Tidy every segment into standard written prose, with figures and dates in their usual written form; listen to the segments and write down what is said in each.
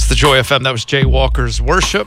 the Joy FM. That was Jay Walker's Worship.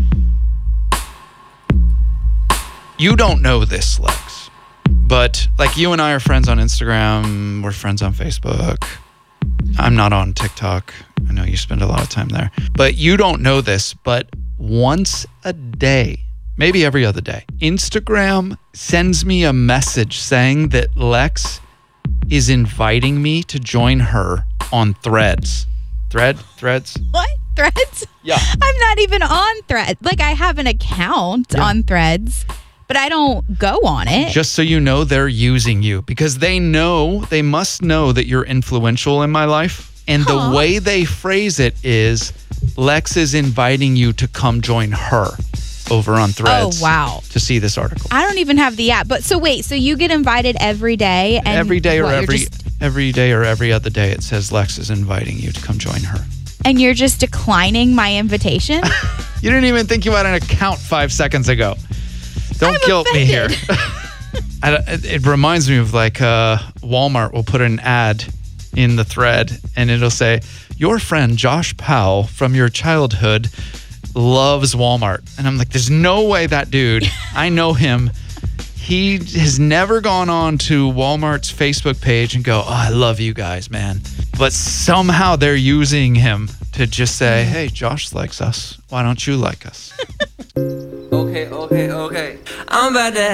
You don't know this, Lex, but like you and I are friends on Instagram. We're friends on Facebook. I'm not on TikTok. I know you spend a lot of time there. But you don't know this, but once a day, maybe every other day, Instagram sends me a message saying that Lex is inviting me to join her on Threads. Threads? What? Threads? Yeah. I'm not even on Threads. Like, I have an account on Threads, but I don't go on it. Just so you know, they're using you because they must know that you're influential in my life. And the way they phrase it is Lex is inviting you to come join her over on Threads. Oh, wow. To see this article. I don't even have the app. But so wait, so you get invited every day? And every day what, every day or every other day it says Lex is inviting you to come join her. And you're just declining my invitation? You didn't even think you had an account 5 seconds ago. Don't guilt me here. It reminds me of like Walmart will put an ad in the thread and it'll say, your friend Josh Powell from your childhood loves Walmart. And I'm like, there's no way that dude, I know him. He has never gone on to Walmart's Facebook page and go, oh, I love you guys, man. But somehow they're using him to just say, hey, Josh likes us. Why don't you like us? Okay. I'm about to